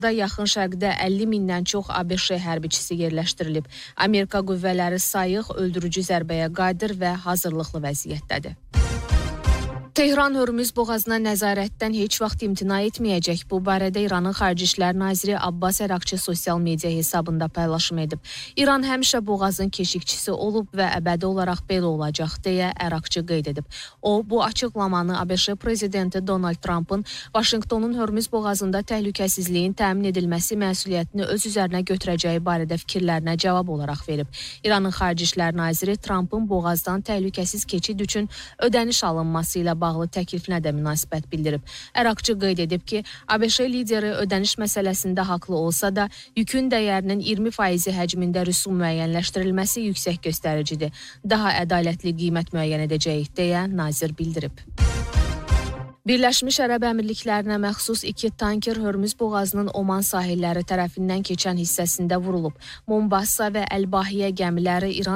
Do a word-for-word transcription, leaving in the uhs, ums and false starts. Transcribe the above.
Da yaxın şərqdə əlli mindən çox ABŞ hərbiçisi yerləşdirilib. Amerika qüvvələri sayıq öldürücü zərbəyə qadir və hazırlıqlı vəziyyətdədir. Tehran Hörmüz boğazına nəzarətdən heç vaxt imtina etməyəcək. Bu barədə İranın Xarici İşlər Naziri Abbas Əraqçı sosial media hesabında paylaşım edib. İran həmişə boğazın keşikçisi olub və əbədi olaraq belə olacaq, deyə Əraqçı qeyd edib. O, bu açıqlamanı ABŞ prezidenti Donald Trump'ın Vaşinqtonun Hörmüz boğazında təhlükəsizliyin təmin edilməsi məsuliyyətini öz üzərinə götürəcəyi barədə fikirlərinə cavab olaraq verib. İranın Xarici İşlər Naziri Trump'ın boğazdan təhlükəsiz keçid üçün ödəniş alınması ilə bağlı təklifinə də münasibət bildirib. Əraqçı qeyd edib ki, ABŞ lideri ödəniş məsələsində haqlı olsa da, yükün dəyərinin iyirmi faizi həcmində rüsum müəyyənləşdirilməsi yüksək göstəricidir. Daha ədalətli qiymət müəyyən edəcəyik, deyə nazir bildirib. Birləşmiş Ərəb Əmirliklərinə məxsus iki tanker Hörmüz boğazının Oman sahilləri tərəfindən keçən hissəsində vurulub. Mombasa və Əl-Bahiyə gəmiləri İran